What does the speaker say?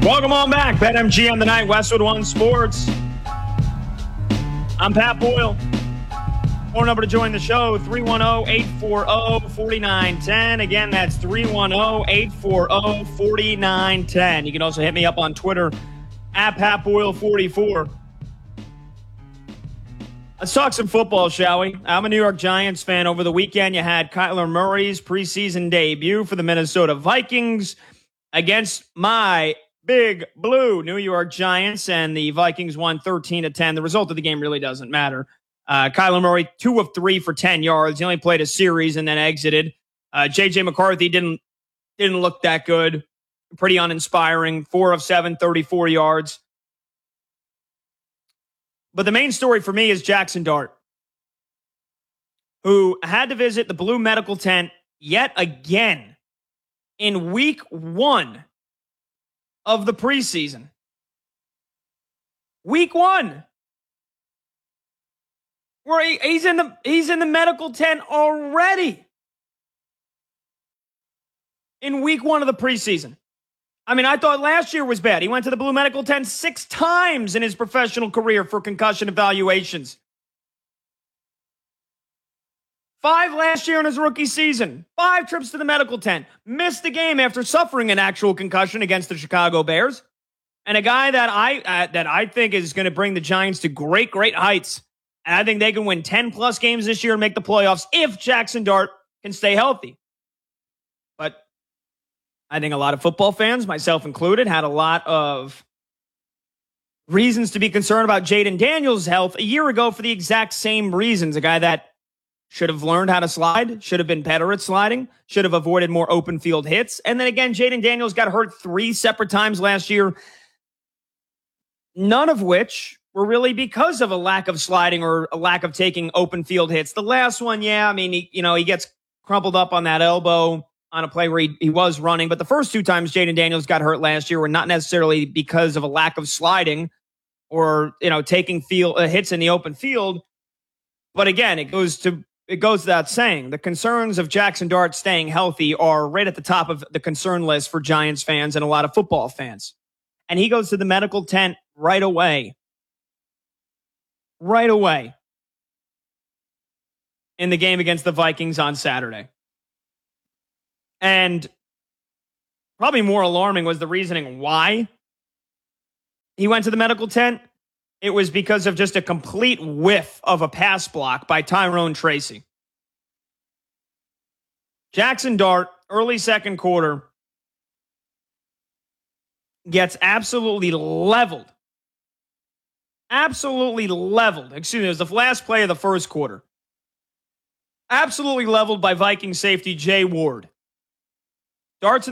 Welcome on back. BetMGM on the night, Westwood One Sports. I'm Pat Boyle. Phone number to join the show, 310-840-4910. Again, that's 310-840-4910. You can also hit me up on Twitter, at PatBoyle44. Let's talk some football, shall we? I'm a New York Giants fan. Over the weekend, you had Kyler Murray's preseason debut for the Minnesota Vikings against my Big Blue New York Giants, and the Vikings won 13-10. The result of the game really doesn't matter. Kyler Murray, 2 of 3 for 10 yards. He only played a series and then exited. J.J. McCarthy didn't look that good. Pretty uninspiring. 4 of 7, 34 yards. But the main story for me is Jackson Dart, who had to visit the Blue Medical Tent yet again in week 1 of the preseason. Week 1. Where he's in the medical tent already. In week 1 of the preseason. I mean, I thought last year was bad. He went to the Blue Medical Tent 6 times in his professional career for concussion evaluations. 5 last year in his rookie season. 5 trips to the medical tent. Missed the game after suffering an actual concussion against the Chicago Bears. And a guy that I think is going to bring the Giants to great, great heights. And I think they can win 10-plus games this year and make the playoffs if Jackson Dart can stay healthy. But I think a lot of football fans, myself included, had a lot of reasons to be concerned about Jayden Daniels' health a year ago for the exact same reasons. A guy that should have learned how to slide, should have been better at sliding, should have avoided more open field hits. And then again, Jayden Daniels got hurt 3 separate times last year, none of which were really because of a lack of sliding or a lack of taking open field hits. The last one, yeah, I mean, he gets crumpled up on that elbow on a play where he was running. But the first 2 times Jayden Daniels got hurt last year were not necessarily because of a lack of sliding or, taking hits in the open field. But again, it goes without saying, the concerns of Jackson Dart staying healthy are right at the top of the concern list for Giants fans and a lot of football fans. And he goes to the medical tent right away. Right away. In the game against the Vikings on Saturday. And probably more alarming was the reasoning why he went to the medical tent. It was because of just a complete whiff of a pass block by Tyrone Tracy. Jackson Dart, early second quarter, gets absolutely leveled. Absolutely leveled. Excuse me, it was the last play of the first quarter. Absolutely leveled by Viking safety Jay Ward. Darts in